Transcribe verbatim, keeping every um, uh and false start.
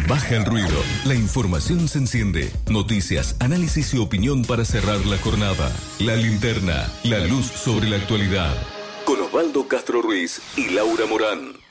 Baja el ruido, la información se enciende. Noticias, análisis y opinión para cerrar la jornada. La Linterna, la luz sobre la actualidad. Con Osvaldo Castro Ruiz y Laura Morán.